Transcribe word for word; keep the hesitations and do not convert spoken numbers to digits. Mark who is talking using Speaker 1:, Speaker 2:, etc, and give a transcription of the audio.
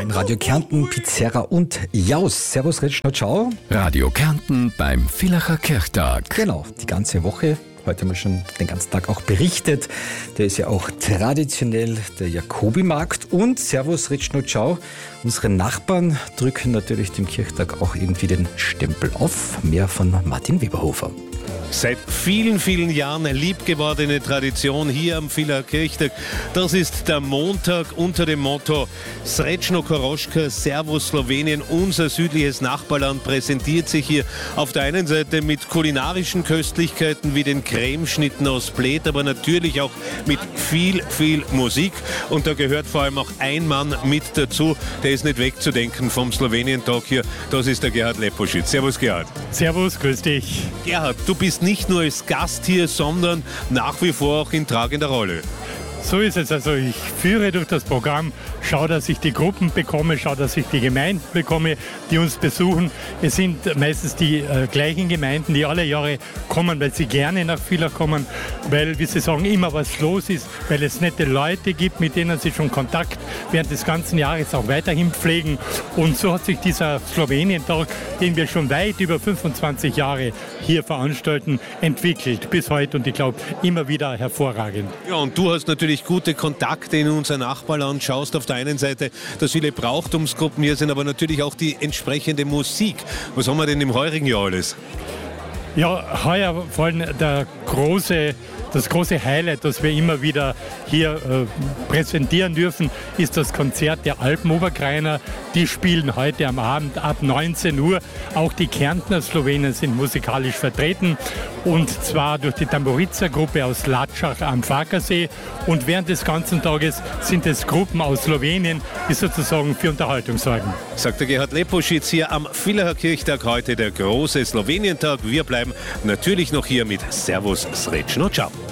Speaker 1: in Radio Kärnten, Pizerra und Jaus. Servus, Retschno, ciao.
Speaker 2: Radio Kärnten beim Villacher Kirchtag.
Speaker 1: Genau, die ganze Woche. Heute haben wir schon den ganzen Tag auch berichtet. Der ist ja auch traditionell der Jakobimarkt. Und Servus, Retschno, ciao. Unsere Nachbarn drücken natürlich dem Kirchtag auch irgendwie den Stempel auf. Mehr von Martin Weberhofer.
Speaker 3: Seit vielen, vielen Jahren eine liebgewordene Tradition hier am Villacher Kirchtag. Das ist der Montag unter dem Motto Srećno Koroška, Servus Slowenien. Unser südliches Nachbarland präsentiert sich hier auf der einen Seite mit kulinarischen Köstlichkeiten wie den Cremeschnitten aus Bled, aber natürlich auch mit viel, viel Musik. Und da gehört vor allem auch ein Mann mit dazu, der ist nicht wegzudenken vom Slowenien-Tag hier. Das ist der Gerhard Leposchitz. Servus, Gerhard.
Speaker 4: Servus, grüß dich.
Speaker 3: Gerhard, du bist nicht nur als Gast hier, sondern nach wie vor auch in tragender Rolle.
Speaker 4: So ist es. Also ich führe durch das Programm, schaue, dass ich die Gruppen bekomme, schaue, dass ich die Gemeinden bekomme, die uns besuchen. Es sind meistens die äh, gleichen Gemeinden, die alle Jahre kommen, weil sie gerne nach Villach kommen, weil, wie sie sagen, immer was los ist, weil es nette Leute gibt, mit denen sie schon Kontakt während des ganzen Jahres auch weiterhin pflegen. Und so hat sich dieser Slowenien-Tag, den wir schon weit über fünfundzwanzig Jahre hier veranstalten, entwickelt bis heute und ich glaube immer wieder hervorragend.
Speaker 3: Ja, und du hast natürlich gute Kontakte in unser Nachbarland, schaust auf der einen Seite, dass viele Brauchtumsgruppen hier sind, aber natürlich auch die entsprechende Musik. Was haben wir denn im heurigen Jahr alles?
Speaker 4: Ja, heuer vor allem der große, das große Highlight, das wir immer wieder hier äh, präsentieren dürfen, ist das Konzert der Alpenoberkreiner. Die spielen heute am Abend ab neunzehn Uhr. Auch die Kärntner Slowenen sind musikalisch vertreten und zwar durch die Tamburica-Gruppe aus Latschach am Farkasee. Und während des ganzen Tages sind es Gruppen aus Slowenien, die sozusagen für Unterhaltung sorgen.
Speaker 3: Sagt der Gerhard Leposchitz hier am Villacher Kirchtag, heute der große Slowenien-Tag. Wir bleiben natürlich noch hier mit Servus, Srećno, ciao.